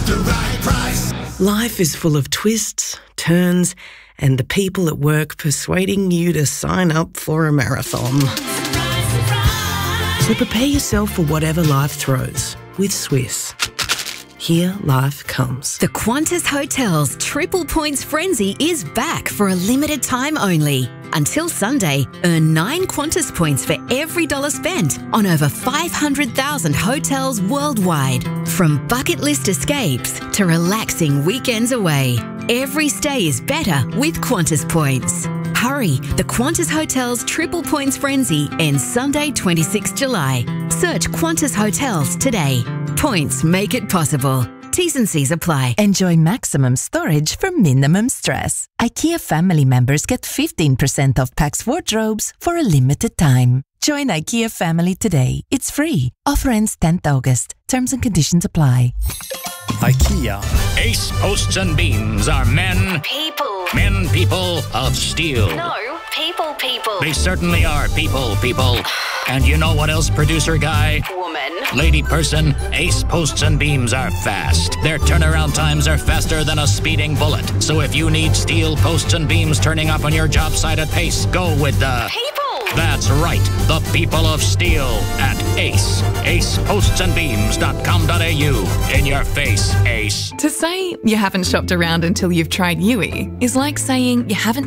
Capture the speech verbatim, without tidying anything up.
the right price. Life is full of twists, turns, and the people at work persuading you to sign up for a marathon. So prepare yourself for whatever life throws with Swiss. Here life comes. The Qantas Hotels Triple Points Frenzy is back for a limited time only. Until Sunday, earn nine Qantas points for every dollar spent on over five hundred thousand hotels worldwide. From bucket list escapes to relaxing weekends away, every stay is better with Qantas points. Hurry, the Qantas Hotels Triple Points Frenzy ends Sunday, twenty-sixth of July. Search Qantas Hotels today. Points make it possible. T's and C's apply. Enjoy maximum storage for minimum stress. IKEA family members get fifteen percent off Pax wardrobes for a limited time. Join IKEA family today. It's free. Offer ends tenth of August. Terms and conditions apply. IKEA. Ace Posts and Beams are men. People. Men people of steel. No, people, people. They certainly are people people. And you know what else, producer guy? Woman. Lady person, Ace Posts and Beams are fast. Their turnaround times are faster than a speeding bullet. So if you need steel posts and beams turning up on your job site at pace, go with the... People. That's right, the people of steel at Ace. ace posts and beams dot com dot a u. In your face, Ace. To say you haven't shopped around until you've tried Yui is like saying you haven't